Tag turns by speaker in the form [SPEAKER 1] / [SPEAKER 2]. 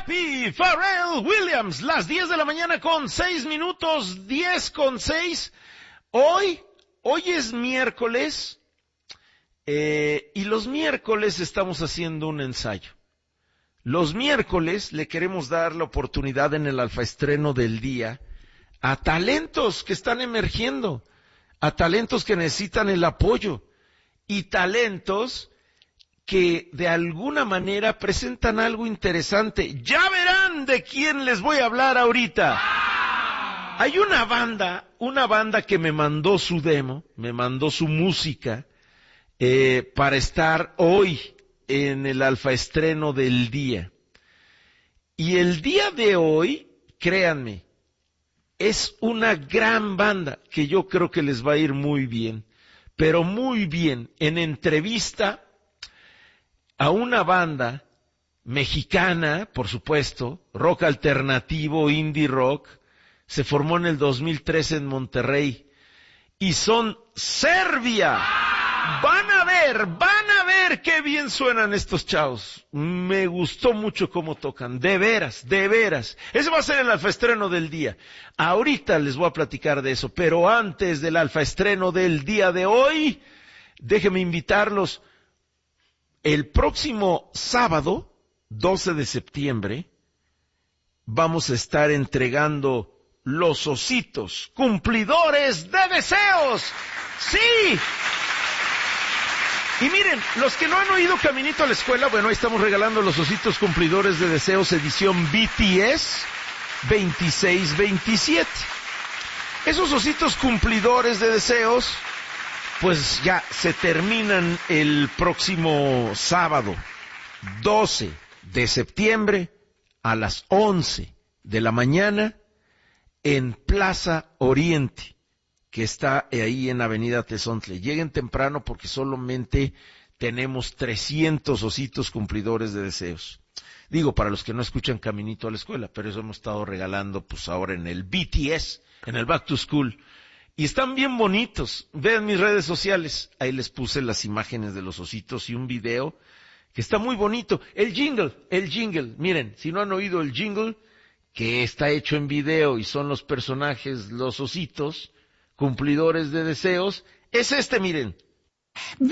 [SPEAKER 1] Happy Pharrell Williams, las 10 de la mañana con 6 minutos, 10 con 6. Hoy es miércoles, y los miércoles estamos haciendo un ensayo. Los miércoles le queremos dar la oportunidad en el alfaestreno del día a talentos que están emergiendo, a talentos que necesitan el apoyo y talentos que de alguna manera presentan algo interesante. Ya verán de quién les voy a hablar ahorita. Hay una banda que me mandó su demo, me mandó su música, para estar hoy en el alfaestreno del día. Y el día de hoy, créanme, es una gran banda que yo creo que les va a ir muy bien, pero muy bien. En entrevista a una banda mexicana, por supuesto, rock alternativo, indie rock, se formó en el 2013 en Monterrey, y son Serbia. Van a ver qué bien suenan estos chavos. Me gustó mucho cómo tocan, de veras. Ese va a ser el alfaestreno del día. Ahorita les voy a platicar de eso, pero antes del alfaestreno del día de hoy, déjenme invitarlos. El próximo sábado, 12 de septiembre, vamos a estar entregando los ositos cumplidores de deseos. ¡Sí! Y miren, los que no han oído Caminito a la Escuela, bueno, ahí estamos regalando los ositos cumplidores de deseos edición BTS 2627. Esos ositos cumplidores de deseos, pues ya se terminan el próximo sábado, 12 de septiembre, a las 11 de la mañana, en Plaza Oriente, que está ahí en Avenida Tezontle. Lleguen temprano porque solamente tenemos 300 ositos cumplidores de deseos. Digo, para los que no escuchan Caminito a la Escuela, pero eso hemos estado regalando pues ahora en el BTS, en el Back to School. Y están bien bonitos. Vean mis redes sociales. Ahí les puse las imágenes de los ositos y un video que está muy bonito. El jingle. Miren, si no han oído el jingle, que está hecho en video y son los personajes, los ositos, cumplidores de deseos, es este, miren.